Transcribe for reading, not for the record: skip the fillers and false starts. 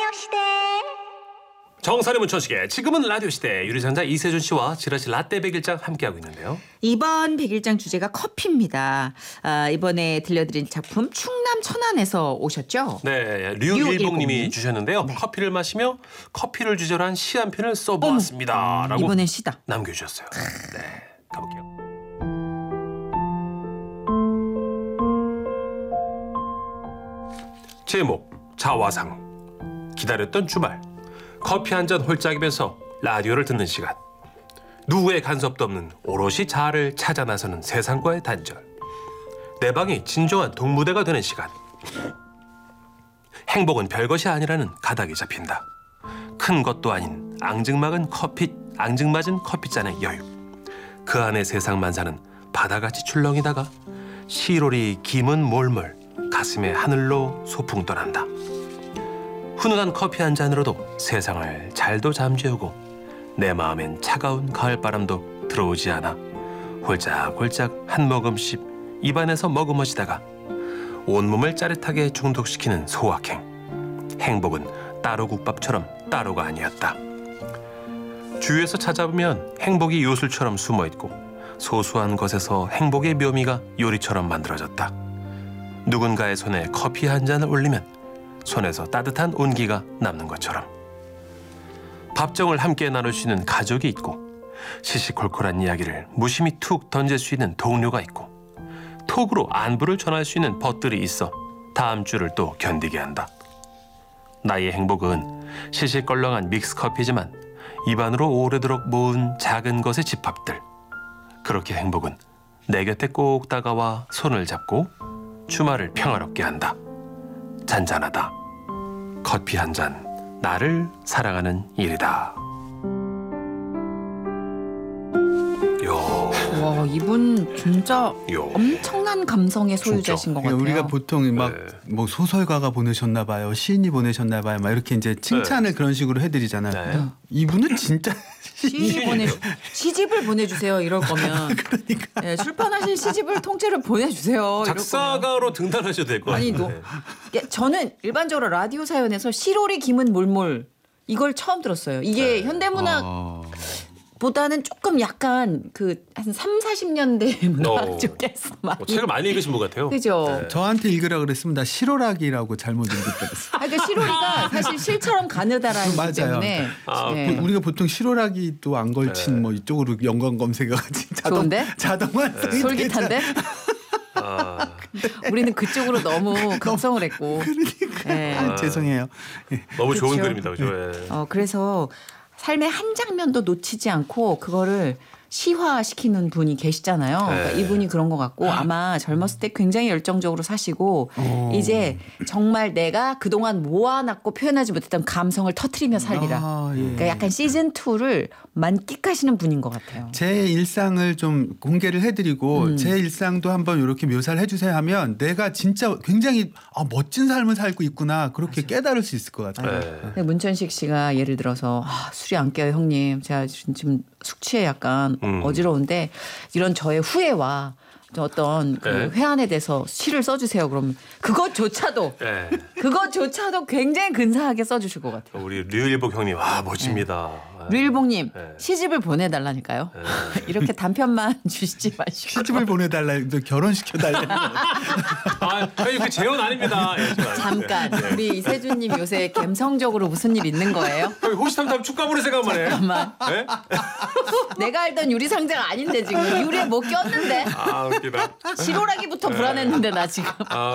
시대. 정선의 문천식의 지금은 라디오 시대 유리상자 이세준 씨와 지라시 라떼 백일장 함께하고 있는데요. 이번 백일장 주제가 커피입니다. 이번에 들려드린 작품 충남 천안에서 오셨죠? 네, 류일봉님이 류일봉님. 주셨는데요. 네. 커피를 마시며 커피를 주제로 한 시 한 편을 써보았습니다. 라고 이번엔 시다. 남겨주셨어요. 네, 가볼게요. 제목 자화상. 기다렸던 주말. 커피 한 잔 홀짝이면서 라디오를 듣는 시간. 누구의 간섭도 없는 오롯이 자아를 찾아 나서는 세상과의 단절. 내 방이 진정한 동무대가 되는 시간. 행복은 별것이 아니라는 가닥이 잡힌다. 큰 것도 아닌 앙증맞은 커피잔의 여유. 그 안에 세상만사는 바다같이 출렁이다가 시롤이 김은 몰몰 가슴에 하늘로 소풍 떠난다. 훈훈한 커피 한 잔으로도 세상을 잘도 잠재우고 내 마음엔 차가운 가을바람도 들어오지 않아 홀짝홀짝 한 모금씩 입안에서 머금어지다가 온몸을 짜릿하게 중독시키는 소확행. 행복은 따로 국밥처럼 따로가 아니었다. 주위에서 찾아보면 행복이 요술처럼 숨어있고 소소한 것에서 행복의 묘미가 요리처럼 만들어졌다. 누군가의 손에 커피 한 잔을 올리면 손에서 따뜻한 온기가 남는 것처럼. 밥정을 함께 나눌 수 있는 가족이 있고 시시콜콜한 이야기를 무심히 툭 던질 수 있는 동료가 있고 톡으로 안부를 전할 수 있는 벗들이 있어 다음 주를 또 견디게 한다. 나의 행복은 시시껄렁한 믹스커피지만 입안으로 오래도록 모은 작은 것의 집합들. 그렇게 행복은 내 곁에 꼭 다가와 손을 잡고 주말을 평화롭게 한다. 잔잔하다. 커피 한 잔, 나를 사랑하는 일이다. 요. 와, 이분 진짜 요. 엄청난 감성의 소유자신 것 같아요. 우리가 보통 막 네. 뭐 소설가가 보내셨나 봐요, 시인이 보내셨나 봐요, 막 이렇게 이제 칭찬을 그런 식으로 해드리잖아요. 네. 이분은 진짜 시집을 보내주세요. 이럴 거면 그러니까. 네, 출판하신 시집을 통째로 보내주세요. 이럴 거면. 작사가로 등단하셔도 될 것 같아요. 아니 저는 일반적으로 라디오 사연에서 시로리 김은 몰몰 이걸 처음 들었어요. 이게 현대문학 보다는 조금 약간 그 한 30-40년대 문학 쪽에서 많이 책을 많이 읽으신 분 같아요. 그죠? 네. 저한테 읽으라 그랬으면 나 시로락이라고 잘못 읽었어요. 그러니까 시로리가 사실 실처럼 가느다라는 맞아요. 것 때문에 네. 우리가 보통 시로락이도 안 걸친 뭐 이쪽으로 연관 검색어가지 좋은데? 자동화 솔깃한데? 우리는 그쪽으로 너무 급성을 했고. 그러니까 네. 죄송해요. 너무 좋은 그렇죠. 글입니다. 그죠? 예. 그래서 삶의 한 장면도 놓치지 않고 그거를 시화시키는 분이 계시잖아요. 그러니까 이분이 그런 것 같고 아마 젊었을 때 굉장히 열정적으로 사시고 이제 정말 내가 그동안 모아놨고 표현하지 못했던 감성을 터트리며 살리라. 예. 그러니까 약간 시즌2를 만끽하시는 분인 것 같아요. 제 일상을 좀 공개를 해드리고 제 일상도 한번 이렇게 묘사를 해주세요 하면 내가 진짜 굉장히 멋진 삶을 살고 있구나 그렇게 깨달을 수 있을 것 같아요. 네. 문천식 씨가 예를 들어서 술이 안 깨요 형님. 제가 지금 숙취에 약간 어지러운데 이런 저의 후회와 어떤 그 네. 회한에 대해서 시를 써주세요. 그러면 그것조차도 네. 굉장히 근사하게 써주실 것 같아요. 우리 류일복 형님, 멋집니다. 류일봉님 네. 시집을 보내달라니까요. 이렇게 단편만 주시지 마시고. 시집을 보내달라, 결혼시켜달라. 아니 그 재혼 아닙니다. 예, 잠깐 우리 이세준님 요새 감성적으로 무슨 일 있는 거예요? 호시탐탐 축가부를 생각만 해. 잠깐만. 네? 내가 알던 유리상자가 아닌데 지금 유리에 뭐 꼈는데 웃기다. 시로라기부터 불안했는데 나 지금.